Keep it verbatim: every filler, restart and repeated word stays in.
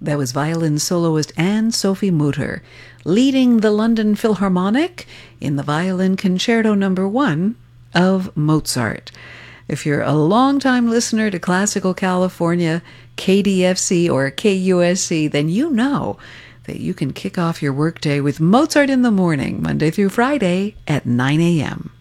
That was violin soloist Anne-Sophie Mutter, leading the London Philharmonic in the Violin Concerto Number One of Mozart. If you're a longtime listener to Classical California, K D F C or K U S C, then you know that you can kick off your workday with Mozart in the Morning, Monday through Friday at nine a.m.